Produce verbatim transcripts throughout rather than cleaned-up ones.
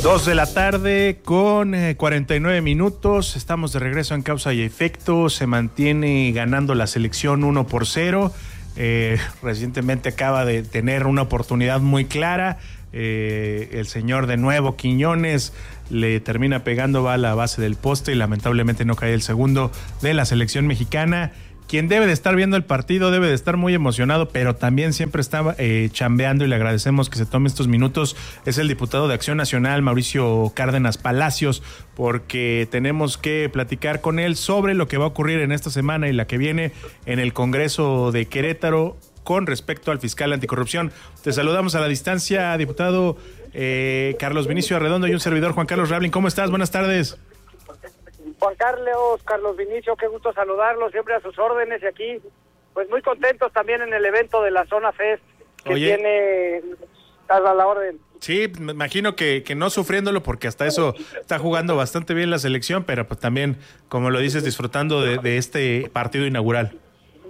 Dos de la tarde con eh, cuarenta y nueve minutos. Estamos de regreso en Causa y Efecto. Se mantiene ganando la selección uno por cero. Eh, recientemente acaba de tener una oportunidad muy clara. Eh, el señor de nuevo Quiñones le termina pegando, va a la base del poste y lamentablemente no cae el segundo de la selección mexicana. Quien debe de estar viendo el partido debe de estar muy emocionado, pero también siempre está eh, chambeando, y le agradecemos que se tome estos minutos. Es el diputado de Acción Nacional, Mauricio Cárdenas Palacios, porque tenemos que platicar con él sobre lo que va a ocurrir en esta semana y la que viene en el Congreso de Querétaro con respecto al fiscal anticorrupción. Te saludamos a la distancia, diputado eh, Carlos Vinicio Arredondo, y un servidor, Juan Carlos Rablin. ¿Cómo estás? Buenas tardes. Juan Carlos, Carlos Vinicio, qué gusto saludarlos, siempre a sus órdenes, y aquí, pues muy contentos también en el evento de la Zona Fest, que Oye. tiene a la orden. Sí, me imagino que, que no sufriéndolo, porque hasta eso está jugando bastante bien la selección, pero pues también, como lo dices, disfrutando de, de este partido inaugural.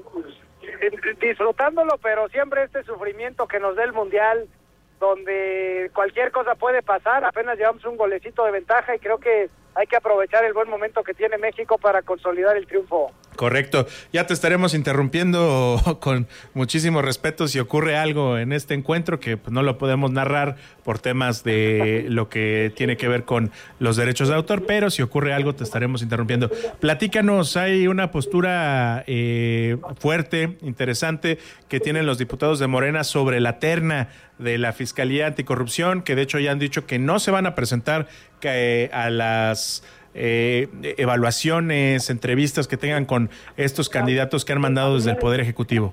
Disfrutándolo, pero siempre este sufrimiento que nos da el Mundial, donde cualquier cosa puede pasar. Apenas llevamos un golecito de ventaja y creo que hay que aprovechar el buen momento que tiene México para consolidar el triunfo. Correcto. Ya te estaremos interrumpiendo con muchísimo respeto si ocurre algo en este encuentro, que pues, no lo podemos narrar por temas de lo que tiene que ver con los derechos de autor, pero si ocurre algo te estaremos interrumpiendo. Platícanos, hay una postura eh, fuerte, interesante, que tienen los diputados de Morena sobre la terna de la Fiscalía Anticorrupción, que de hecho ya han dicho que no se van a presentar que, a las eh, evaluaciones, entrevistas que tengan con estos candidatos que han mandado desde el Poder Ejecutivo.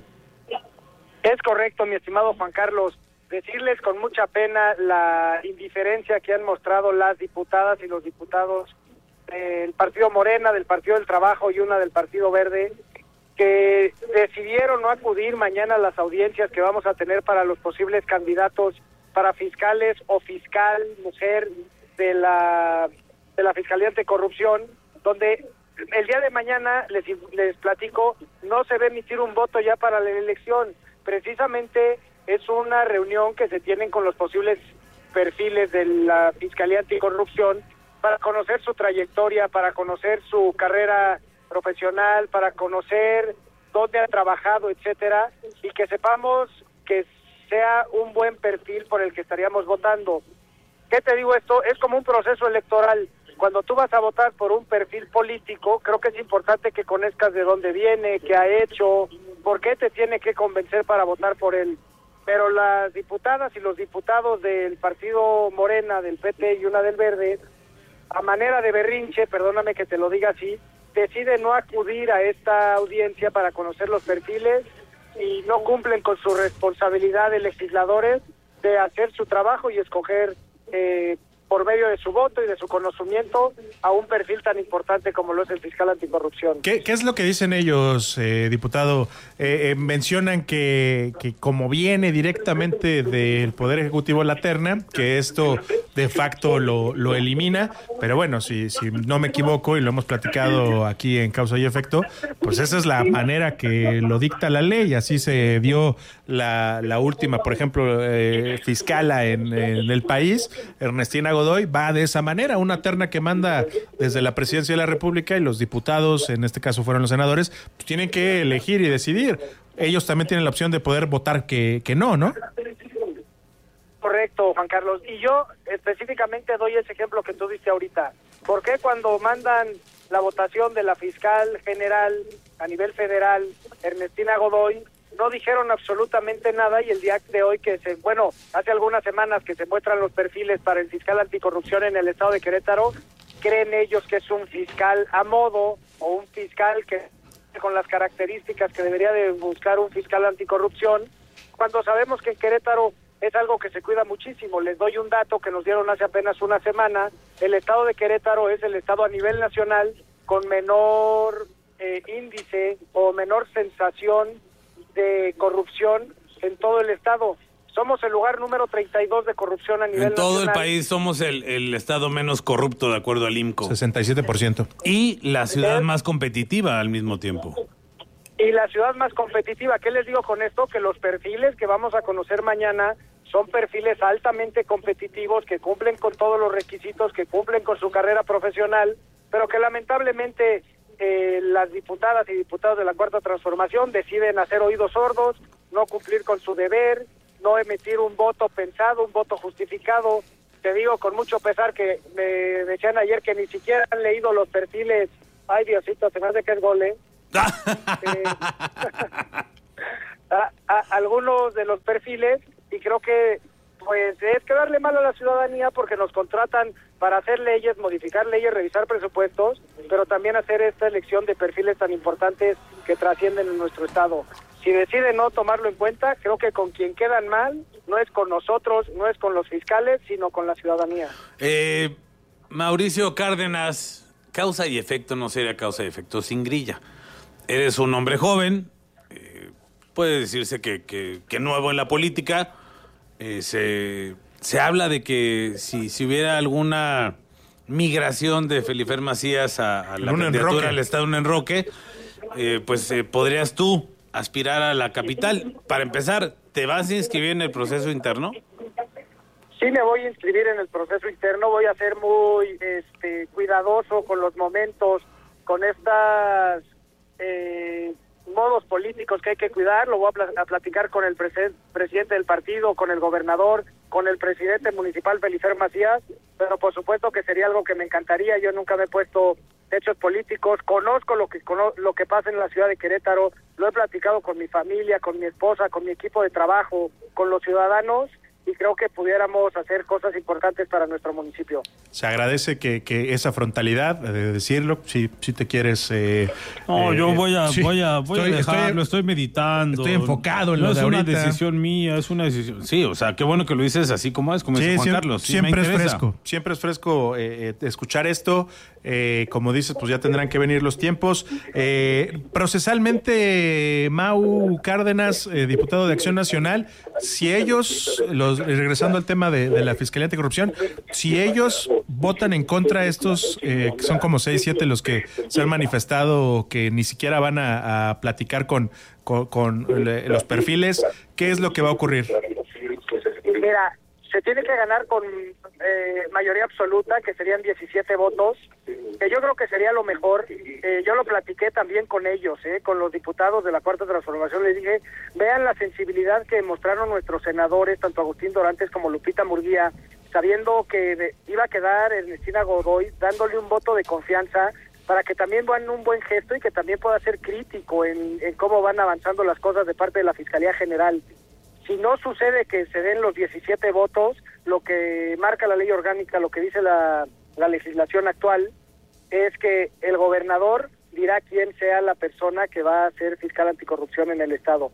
Es correcto, mi estimado Juan Carlos. Decirles con mucha pena la indiferencia que han mostrado las diputadas y los diputados del Partido Morena, del Partido del Trabajo y una del Partido Verde, que decidieron no acudir mañana a las audiencias que vamos a tener para los posibles candidatos para fiscales o fiscal mujer de la de la Fiscalía Anticorrupción, donde el día de mañana, les, les platico, no se va a emitir un voto ya para la elección. Precisamente es una reunión que se tienen con los posibles perfiles de la Fiscalía Anticorrupción para conocer su trayectoria, para conocer su carrera profesional, para conocer dónde ha trabajado, etcétera, y que sepamos que sea un buen perfil por el que estaríamos votando. ¿Qué te digo esto? Es como un proceso electoral. Cuando tú vas a votar por un perfil político, creo que es importante que conozcas de dónde viene, qué ha hecho, por qué te tiene que convencer para votar por él. Pero las diputadas y los diputados del Partido Morena, del P T y una del Verde, a manera de berrinche, perdóname que te lo diga así, deciden no acudir a esta audiencia para conocer los perfiles y no cumplen con su responsabilidad de legisladores de hacer su trabajo y escoger eh, por medio de su voto y de su conocimiento a un perfil tan importante como lo es el fiscal anticorrupción. ¿Qué, qué es lo que dicen ellos, eh, diputado? Eh, eh, mencionan que, que como viene directamente del Poder Ejecutivo la terna, que esto de facto lo, lo elimina, pero bueno, si, si no me equivoco y lo hemos platicado aquí en Causa y Efecto, pues esa es la manera que lo dicta la ley. Así se dio la, la última, por ejemplo, eh, fiscala en, en el país, Ernestina Godoy, va de esa manera, una terna que manda desde la Presidencia de la República, y los diputados, en este caso fueron los senadores, pues tienen que elegir y decidir. Ellos también tienen la opción de poder votar que, que no, ¿no? Correcto, Juan Carlos. Y yo específicamente doy ese ejemplo que tú diste ahorita. ¿Por qué cuando mandan la votación de la fiscal general a nivel federal, Ernestina Godoy, no dijeron absolutamente nada, y el día de hoy que se, bueno, hace algunas semanas que se muestran los perfiles para el fiscal anticorrupción en el estado de Querétaro, creen ellos que es un fiscal a modo o un fiscal que con las características que debería de buscar un fiscal anticorrupción, cuando sabemos que en Querétaro es algo que se cuida muchísimo. Les doy un dato que nos dieron hace apenas una semana. El estado de Querétaro es el estado a nivel nacional con menor eh, índice o menor sensación de corrupción en todo el estado. Somos el lugar número treinta y dos de corrupción a nivel nacional. En todo nacional. el país somos el, el estado menos corrupto, de acuerdo al I M C O. sesenta y siete por ciento. Y la ciudad más competitiva al mismo tiempo. Y la ciudad más competitiva. ¿Qué les digo con esto? Que los perfiles que vamos a conocer mañana son perfiles altamente competitivos que cumplen con todos los requisitos, que cumplen con su carrera profesional, pero que lamentablemente eh, las diputadas y diputados de la Cuarta Transformación deciden hacer oídos sordos, no cumplir con su deber, no emitir un voto pensado, un voto justificado. Te digo con mucho pesar que me decían ayer que ni siquiera han leído los perfiles. Ay, Diosito, se me hace que es gol, ¿eh? eh a, a, algunos de los perfiles, y creo que pues es quedarle mal a la ciudadanía porque nos contratan para hacer leyes, modificar leyes, revisar presupuestos, pero también hacer esta elección de perfiles tan importantes que trascienden en nuestro estado. Si deciden no tomarlo en cuenta, creo que con quien quedan mal no es con nosotros, no es con los fiscales, sino con la ciudadanía. Eh, Mauricio Cárdenas, causa y efecto no sería causa y efecto sin grilla. Eres un hombre joven, eh, puede decirse que, que, que nuevo en la política. Eh, se, se habla de que si, si hubiera alguna migración de Felifer Macías a, a la candidatura al Estado, un enroque, eh, pues eh, podrías tú aspirar a la capital. Para empezar, ¿te vas a inscribir en el proceso interno? Sí, me voy a inscribir en el proceso interno, voy a ser muy este, cuidadoso con los momentos, con estas eh, modos políticos que hay que cuidar, lo voy a, pl- a platicar con el presen- presidente del partido, con el gobernador, con el presidente municipal Felifer Macías, pero por supuesto que sería algo que me encantaría. Yo nunca me he puesto hechos políticos, conozco lo que cono- lo que pasa en la ciudad de Querétaro, lo he platicado con mi familia, con mi esposa, con mi equipo de trabajo, con los ciudadanos, y creo que pudiéramos hacer cosas importantes para nuestro municipio. Se agradece que, que esa frontalidad de decirlo, si, si te quieres... Eh, no, eh, yo voy a, sí, voy a, voy estoy, a dejarlo, estoy, estoy meditando. Estoy enfocado en no lo de ahorita. ahorita. Es una decisión mía, es una decisión... Sí, o sea, qué bueno que lo dices así como es, como sí, dice Juan siempre, Carlos. Sí, siempre me es interesa. fresco, siempre es fresco eh, eh, escuchar esto. Eh, como dices, pues ya tendrán que venir los tiempos. Eh, procesalmente, Mau Cárdenas, eh, diputado de Acción Nacional, si ellos, los, regresando al tema de, de la Fiscalía Anticorrupción, si ellos votan en contra de estos, eh, que son como seis, siete los que se han manifestado, que ni siquiera van a, a platicar con, con, con le, los perfiles, ¿qué es lo que va a ocurrir? Mira, se tiene que ganar con eh, mayoría absoluta, que serían diecisiete votos, que yo creo que sería lo mejor. Eh, yo lo platiqué también con ellos, eh, con los diputados de la Cuarta Transformación. Les dije, vean la sensibilidad que mostraron nuestros senadores, tanto Agustín Dorantes como Lupita Murguía, sabiendo que de, iba a quedar Ernestina Godoy, dándole un voto de confianza para que también vean un buen gesto y que también pueda ser crítico en, en cómo van avanzando las cosas de parte de la Fiscalía General. Si no sucede que se den los diecisiete votos, lo que marca la ley orgánica, lo que dice la, la legislación actual, es que el gobernador dirá quién sea la persona que va a ser fiscal anticorrupción en el Estado.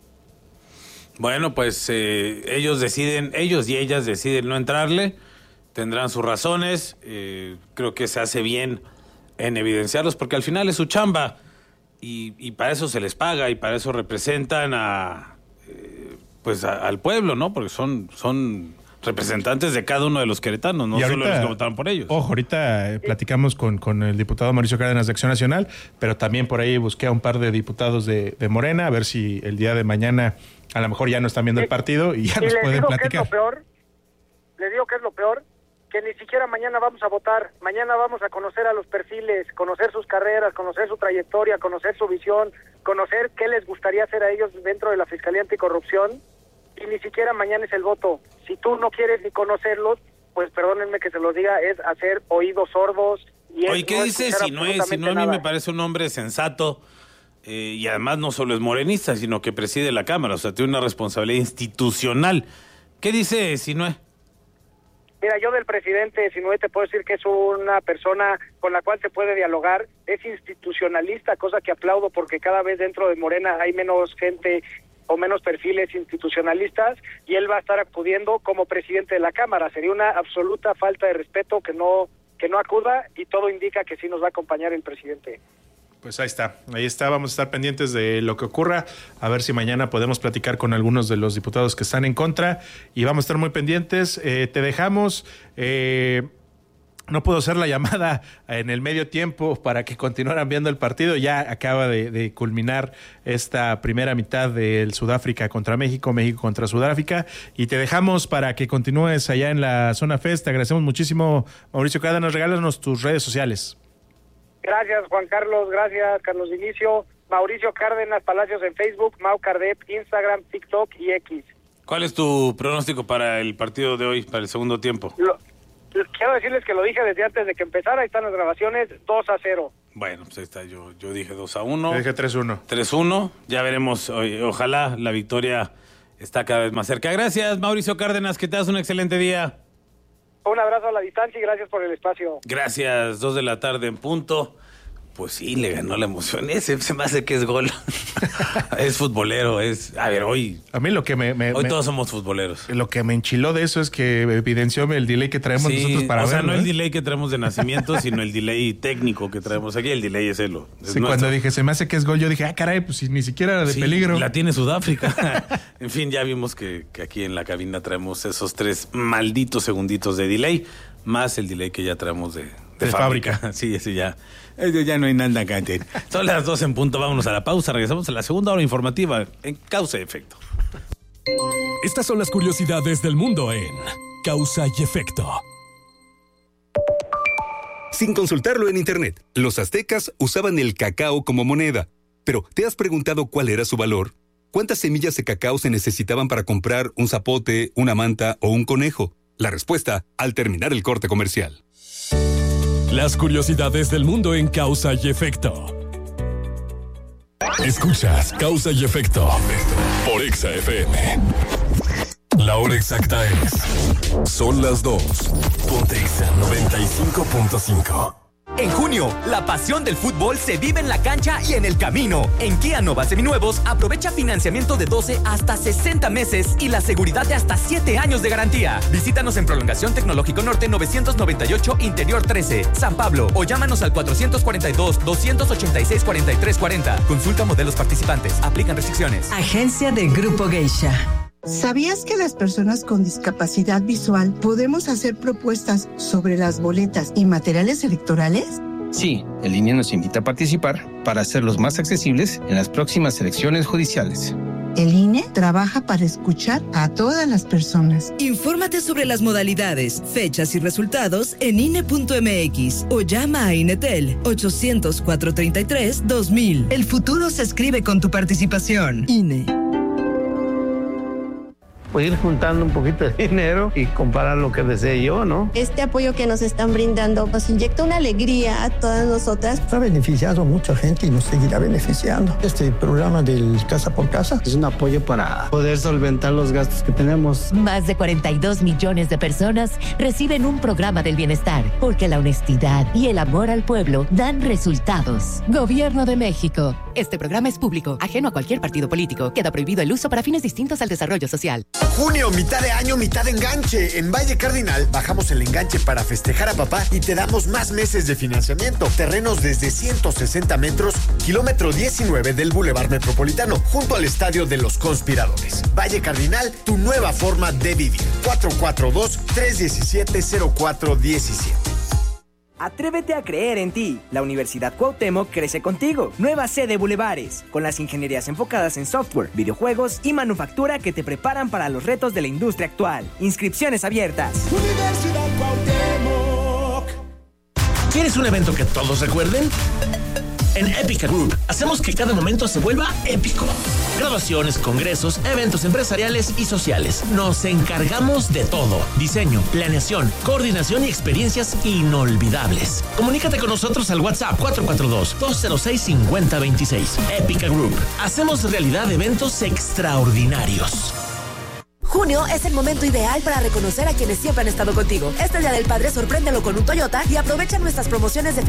Bueno, pues eh, ellos deciden, ellos y ellas deciden no entrarle, tendrán sus razones, eh, creo que se hace bien en evidenciarlos, porque al final es su chamba, y, y para eso se les paga, y para eso representan a... Eh, pues a, al pueblo, ¿no? Porque son, son representantes de cada uno de los queretanos, no y ahorita, solo los que votaron por ellos. Ojo, ahorita eh, platicamos con, con el diputado Mauricio Cárdenas de Acción Nacional, pero también por ahí busqué a un par de diputados de, de Morena, a ver si el día de mañana a lo mejor ya no están viendo el partido y ya y nos les pueden digo platicar. Que es lo peor, les digo que es lo peor, que ni siquiera mañana vamos a votar, mañana vamos a conocer a los perfiles, conocer sus carreras, conocer su trayectoria, conocer su visión, conocer qué les gustaría hacer a ellos dentro de la Fiscalía Anticorrupción, y ni siquiera mañana es el voto. Si tú no quieres ni conocerlos, pues perdónenme que se los diga, es hacer oídos sordos. Y Oye, ¿qué dice si no es? Si no, a mí me parece un hombre sensato, eh, y además no solo es morenista, sino que preside la Cámara, o sea, tiene una responsabilidad institucional. ¿Qué dice si no es? Mira, yo del presidente Sinué te puedo decir que es una persona con la cual se puede dialogar, es institucionalista, cosa que aplaudo porque cada vez dentro de Morena hay menos gente o menos perfiles institucionalistas, y él va a estar acudiendo como presidente de la Cámara. Sería una absoluta falta de respeto que no que no acuda, y todo indica que sí nos va a acompañar el presidente. Pues ahí está, ahí está, vamos a estar pendientes de lo que ocurra, a ver si mañana podemos platicar con algunos de los diputados que están en contra, y vamos a estar muy pendientes. Eh, te dejamos, eh, no pudo ser la llamada en el medio tiempo para que continuaran viendo el partido. Ya acaba de, de culminar esta primera mitad del Sudáfrica contra México, México contra Sudáfrica, y te dejamos para que continúes allá en la Zona Fest. Te agradecemos muchísimo, Mauricio Cárdenas. Regálanos tus redes sociales. Gracias, Juan Carlos. Gracias, Carlos Vinicio. Mauricio Cárdenas Palacios en Facebook, Mau Cardep, Instagram, TikTok y X. ¿Cuál es tu pronóstico para el partido de hoy, para el segundo tiempo? Lo, quiero decirles que lo dije desde antes de que empezara, ahí están las grabaciones, dos a cero. Bueno, pues ahí está, yo, yo dije dos a uno. Yo dije tres uno. tres uno, ya veremos, ojalá la victoria está cada vez más cerca. Gracias, Mauricio Cárdenas, que te das un excelente día. Un abrazo a la distancia y gracias por el espacio. Gracias, dos de la tarde en punto. Pues sí, le ganó la emoción. Ese se me hace que es gol. Es futbolero, es... A ver, hoy... A mí lo que me... me hoy me, todos somos futboleros. Lo que me enchiló de eso es que evidenció el delay que traemos sí, nosotros para o sea, verlo, no ¿eh? el delay que traemos de nacimiento, sino el delay técnico que traemos aquí. El delay es el... Es sí, cuando dije, se me hace que es gol, yo dije, ah, caray, pues si ni siquiera era de sí, peligro. La tiene Sudáfrica. En fin, ya vimos que, que aquí en la cabina traemos esos tres malditos segunditos de delay, más el delay que ya traemos de... De, de fábrica. fábrica. Sí, ese ya. Ese ya no hay nada que hacer. Son las dos en punto. Vámonos a la pausa. Regresamos a la segunda hora informativa en Causa y Efecto. Estas son las curiosidades del mundo en Causa y Efecto. Sin consultarlo en internet, los aztecas usaban el cacao como moneda. Pero, ¿te has preguntado cuál era su valor? ¿Cuántas semillas de cacao se necesitaban para comprar un zapote, una manta o un conejo? La respuesta al terminar el corte comercial. Las curiosidades del mundo en Causa y Efecto. Escuchas Causa y Efecto por Exa F M. La hora exacta es... Son las dos. Ponte Exa noventa y cinco punto cinco. En junio, la pasión del fútbol se vive en la cancha y en el camino. En Kia Nova Seminuevos, aprovecha financiamiento de doce hasta sesenta meses y la seguridad de hasta siete años de garantía. Visítanos en Prolongación Tecnológico Norte novecientos noventa y ocho, Interior trece, San Pablo, o llámanos al cuatrocientos cuarenta y dos, doscientos ochenta y seis, cuarenta y tres cuarenta. Consulta modelos participantes. Aplican restricciones. Agencia de Grupo Geisha. ¿Sabías que las personas con discapacidad visual podemos hacer propuestas sobre las boletas y materiales electorales? Sí, el I N E nos invita a participar para hacerlos más accesibles en las próximas elecciones judiciales. El I N E trabaja para escuchar a todas las personas. Infórmate sobre las modalidades, fechas y resultados en I N E punto M X o llama a INETEL ochocientos, cuatrocientos treinta y tres, dos mil. El futuro se escribe con tu participación. I N E. Pues ir juntando un poquito de dinero y comparar lo que desee yo, ¿no? Este apoyo que nos están brindando nos inyecta una alegría a todas nosotras. Ha beneficiado a mucha gente y nos seguirá beneficiando. Este programa del Casa por Casa es un apoyo para poder solventar los gastos que tenemos. Más de cuarenta y dos millones de personas reciben un programa del bienestar, porque la honestidad y el amor al pueblo dan resultados. Gobierno de México. Este programa es público, ajeno a cualquier partido político. Queda prohibido el uso para fines distintos al desarrollo social. Junio, mitad de año, mitad de enganche. En Valle Cardinal bajamos el enganche para festejar a papá y te damos más meses de financiamiento. Terrenos desde ciento sesenta metros, kilómetro diecinueve del Boulevard Metropolitano, junto al Estadio de los Conspiradores. Valle Cardinal, tu nueva forma de vivir. cuatro cuatro dos, tres uno siete, cero cuatro uno siete. Atrévete a creer en ti. La Universidad Cuauhtémoc crece contigo. Nueva sede Bulevares, con las ingenierías enfocadas en software, videojuegos y manufactura que te preparan para los retos de la industria actual. Inscripciones abiertas. Universidad Cuauhtémoc. ¿Quieres un evento que todos recuerden? En Épica Group hacemos que cada momento se vuelva épico. Graduaciones, congresos, eventos empresariales y sociales. Nos encargamos de todo. Diseño, planeación, coordinación y experiencias inolvidables. Comunícate con nosotros al WhatsApp cuatro cuatro dos, dos cero seis, cinco cero dos seis. Épica Group. Hacemos realidad eventos extraordinarios. Junio es el momento ideal para reconocer a quienes siempre han estado contigo. Este Día del Padre sorpréndelo con un Toyota y aprovecha nuestras promociones de